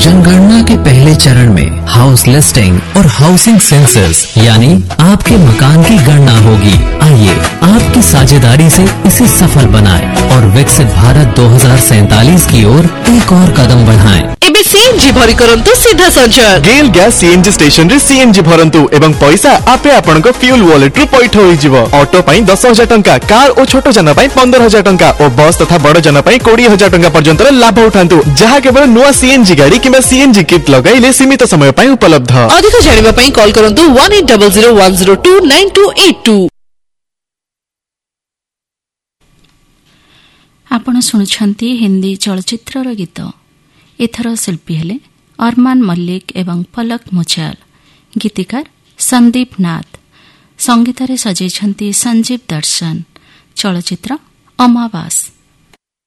जनगणना के पहले चरण में हाउस लिस्टिंग और हाउसिंग सेंसस यानी आपके मकान की गणना होगी। आइए आपकी साझेदारी से इसे सफल बनाएं और विकसित भारत 2047 की ओर एक और कदम बढ़ाएं। एबे सीएनजी भरी करंतु सीधा संचार गेल गैस सीएनजी स्टेशन रे सीएनजी भरंतु एवं पैसा आपे आपनको फ्यूल वॉलेट रु पैठ होई जिवो। ऑटो पई 10,000 टंका, कार और छोटो जन पई 15,000 टंका और बस तथा बड़ जन पई 20,000 टंका पर्यंत लाभ उठांतु, जहा केवल नुआ सीएनजी गाड़ी किबा सीएनजी किट लगाइले सीमित समय पई उपलब्ध। अधिक जानिबा पई कॉल करंतु 180010029282। आपण सुनुछंती हिंदी चलचित्रर गीत। एथर शिल्पी हेले अरमान मल्लिक एवं पलक मुचाल, गीतिकार संदीप नाथ, संगीतरे सजेछंती संजीव दर्शन। चलचित्र अमावास।